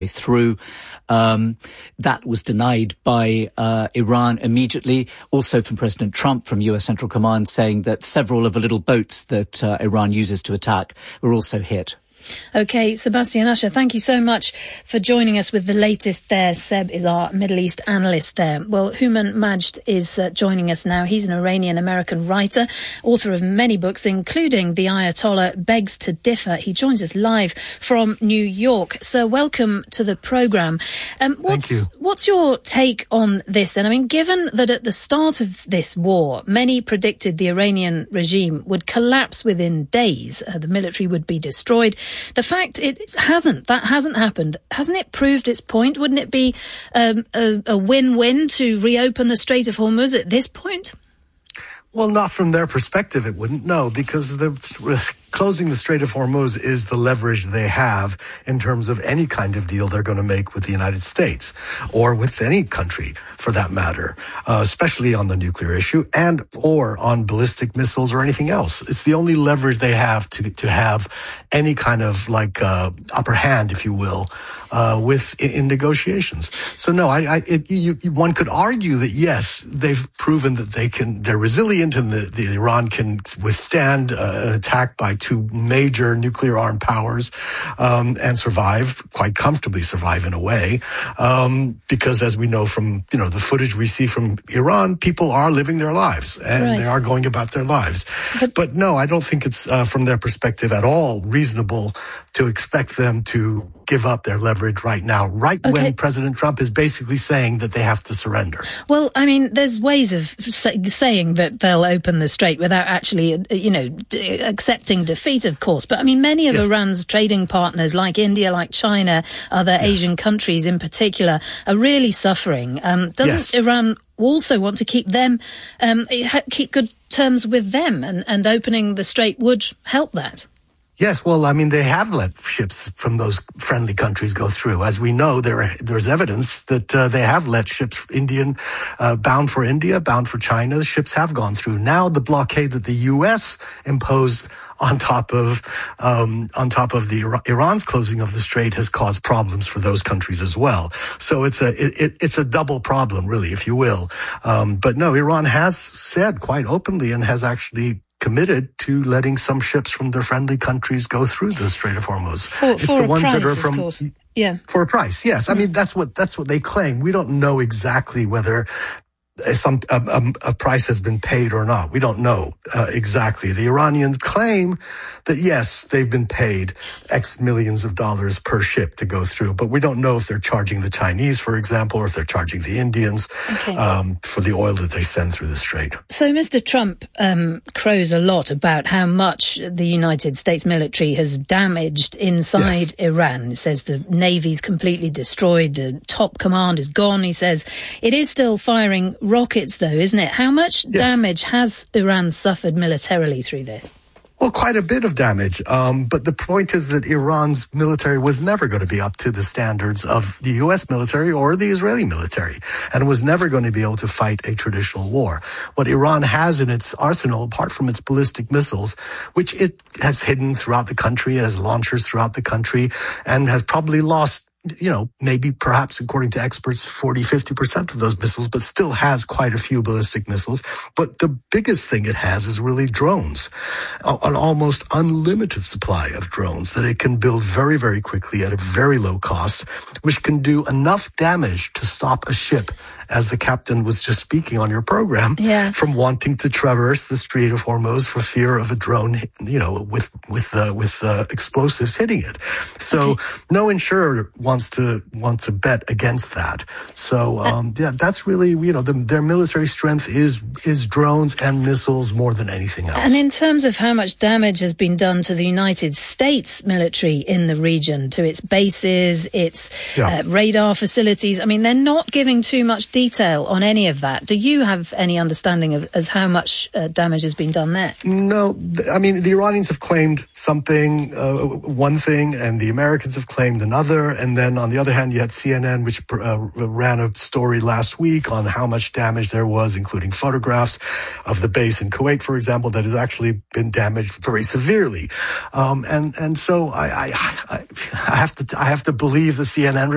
through. That was denied by Iran immediately. Also from President Trump, from US Central Command, saying that several of the little boats that Iran uses to attack were also hit. OK, Sebastian Usher, thank you so much for joining us with the latest there. Seb is our Middle East analyst there. Well, Houman Majd is joining us now. He's an Iranian-American writer, author of many books, including The Ayatollah Begs to Differ. He joins us live from New York. So welcome to the programme. Thank you. What's your take on this then? I mean, given that at the start of this war, many predicted the Iranian regime would collapse within days, the military would be destroyed. The fact that hasn't happened, hasn't it proved its point? Wouldn't it be a win-win to reopen the Strait of Hormuz at this point? Well, not from their perspective, it wouldn't, no, because closing the Strait of Hormuz is the leverage they have in terms of any kind of deal they're going to make with the United States or with any country for that matter, especially on the nuclear issue and or on ballistic missiles or anything else. It's the only leverage they have to have any kind of upper hand, if you will, in negotiations. So no, one could argue that yes, they've proven that they're resilient and the Iran can withstand an attack by two major nuclear armed powers, and quite comfortably survive in a way. Because as we know from, the footage we see from Iran, people are living their lives and they are going about their lives. But no, I don't think it's, from their perspective at all reasonable to expect them to give up their leverage right now, when President Trump is basically saying that they have to surrender. Well, I mean, there's ways of saying that they'll open the strait without actually, accepting defeat, of course. But I mean, many of Iran's trading partners, like India, like China, other Asian countries in particular, are really suffering. Doesn't Iran also want to keep them, keep good terms with them, and opening the strait would help that? Yes, well, I mean, they have let ships from those friendly countries go through. As we know, there's evidence that they have let ships bound for India, bound for China. The ships have gone through. Now the blockade that the U.S. imposed on top of Iran's closing of the strait has caused problems for those countries as well. So it's a double problem, really, if you will. But no, Iran has said quite openly and has actually committed to letting some ships from their friendly countries go through the Strait of Hormuz. It's the ones that are from, for a price. Yes, I mean that's what they claim. We don't know exactly whether a price has been paid or not. We don't know exactly. The Iranians claim that yes, they've been paid X millions of dollars per ship to go through, but we don't know if they're charging the Chinese, for example, or if they're charging the Indians for the oil that they send through the strait. So Mr. Trump crows a lot about how much the United States military has damaged inside Iran. He says the Navy's completely destroyed, the top command is gone. He says it is still firing rockets, though, isn't it? How much damage has Iran suffered militarily through this? Well, quite a bit of damage. But the point is that Iran's military was never going to be up to the standards of the U.S. military or the Israeli military, and was never going to be able to fight a traditional war. What Iran has in its arsenal, apart from its ballistic missiles, which it has hidden throughout the country, it has launchers throughout the country, and has probably lost maybe perhaps according to experts, 40-50% of those missiles, but still has quite a few ballistic missiles. But the biggest thing it has is really drones, an almost unlimited supply of drones that it can build very, very quickly at a very low cost, which can do enough damage to stop a ship, as the captain was just speaking on your program, from wanting to traverse the Strait of Hormuz for fear of a drone, with explosives hitting it. So no insurer wants to bet against that. So that's really, their military strength is drones and missiles more than anything else. And in terms of how much damage has been done to the United States military in the region, to its bases, its radar facilities, I mean, they're not giving too much detail on any of that. Do you have any understanding of as how much damage has been done there? No, I mean, the Iranians have claimed something, one thing, and the Americans have claimed another. And then on the other hand, you had CNN, which ran a story last week on how much damage there was, including photographs of the base in Kuwait, for example, that has actually been damaged very severely. And so I have to believe the CNN